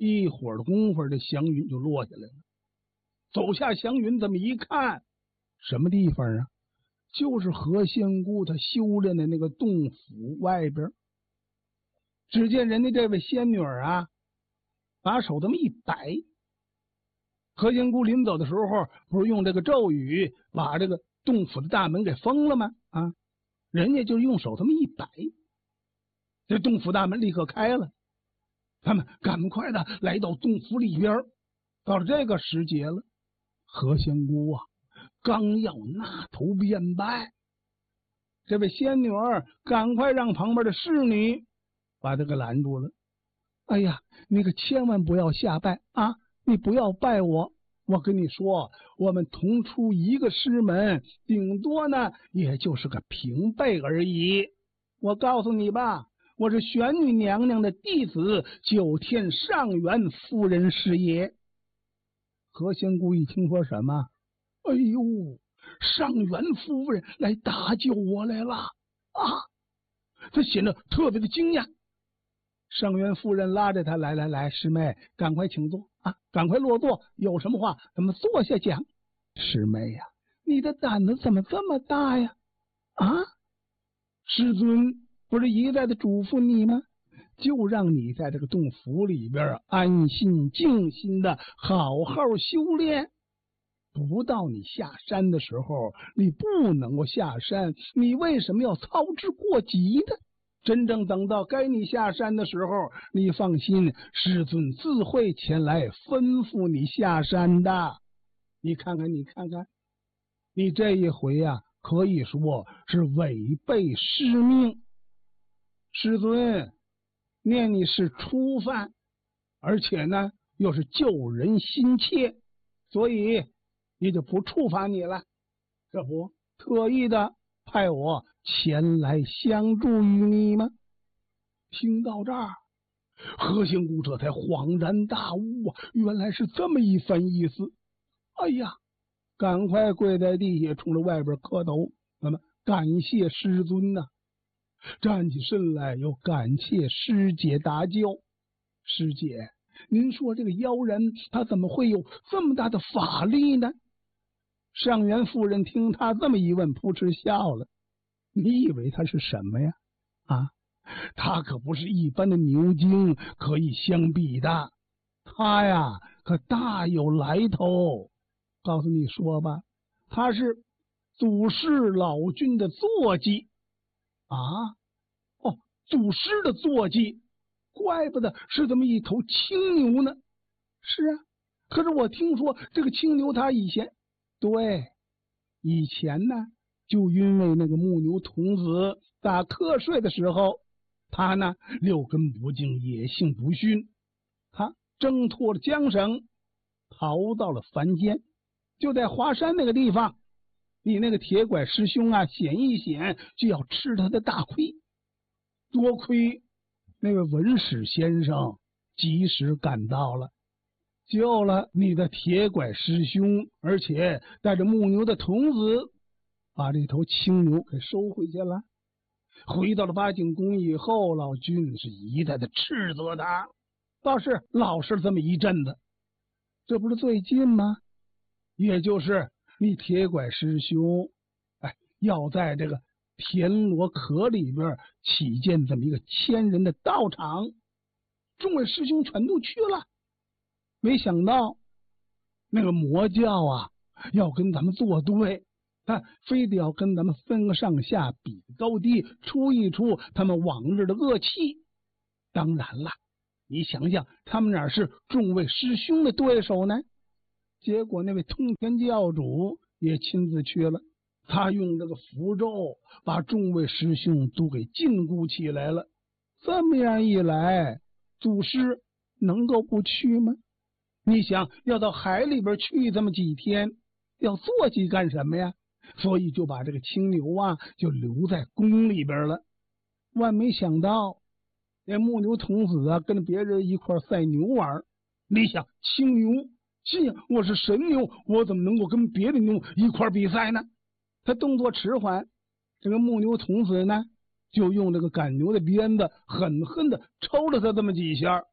一会儿的功夫，这祥云就落下来了。走下祥云，这么一看，什么地方啊？就是何仙姑她修炼的那个洞府外边。只见人家这位仙女啊，把手这么一摆。何仙姑临走的时候，不是用这个咒语把这个洞府的大门给封了吗？啊，人家就用手这么一摆，这洞府大门立刻开了。他们赶快的来到洞府里边。到了这个时节了，何仙姑啊，刚要纳头便拜，这位仙女儿赶快让旁边的侍女把她给拦住了。哎呀，你可千万不要下拜啊！你不要拜我，我跟你说，我们同出一个师门，顶多呢也就是个平辈而已。我告诉你吧，我是玄女娘娘的弟子，九天上元夫人是也。何仙姑一听说什么，哎呦，上元夫人来搭救我来了啊！她显得特别的惊讶。上元夫人拉着她来，师妹，赶快请坐啊，赶快落座，有什么话咱们坐下讲。师妹呀，你的胆子怎么这么大呀？啊，师尊不是一再的嘱咐你吗？就让你在这个洞府里边安心静心的好好修炼。不到你下山的时候，你不能够下山，你为什么要操之过急呢？真正等到该你下山的时候，你放心，师尊自会前来吩咐你下山的。你看看，你这一回啊，可以说是违背师命。师尊念你是初犯，而且呢又是救人心切，所以也就不处罚你了。这不特意的派我前来相助于你吗？听到这儿，何仙姑这才恍然大悟啊，原来是这么一番意思。哎呀，赶快跪在地下，冲着外边磕头，那么感谢师尊呐。站起身来，又感谢师姐搭救。师姐，您说这个妖人他怎么会有这么大的法力呢？上元夫人听他这么一问，扑哧笑了。你以为他是什么呀？啊，他可不是一般的牛精可以相比的。他呀，可大有来头。告诉你说吧，他是祖师老君的坐骑啊！哦，祖师的坐骑，怪不得是这么一头青牛呢。是啊，可是我听说这个青牛他以前呢，就因为那个木牛童子打瞌睡的时候，他呢六根不净，野性不驯，他挣脱了缰绳，逃到了凡间。就在华山那个地方，你那个铁拐师兄啊，险一险就要吃他的大亏。多亏那位文史先生及时赶到了，救了你的铁拐师兄，而且带着木牛的童子把这头青牛给收回去了。回到了八景宫以后，老君是一再的斥责他，倒是老实这么一阵子。这不是最近吗？也就是你铁拐师兄要在这个田螺壳里边起建这么一个1000人的道场，众位师兄全都去了。没想到那个魔教啊要跟咱们作对，他非得要跟咱们分个上下，比高低，出一出他们往日的恶气。当然了，你想想，他们哪是众位师兄的对手呢？结果那位通天教主也亲自去了，他用这个符咒把众位师兄都给禁锢起来了。这么样一来，祖师能够不去吗？你想要到海里边去这么几天，要坐骑干什么呀？所以就把这个青牛啊就留在宫里边了。万没想到那木牛童子啊跟别人一块赛牛玩，你想青牛心想我是神牛，我怎么能够跟别的牛一块比赛呢？他动作迟缓，这个木牛童子呢就用这个赶牛的鞭子狠狠的抽了他这么几下。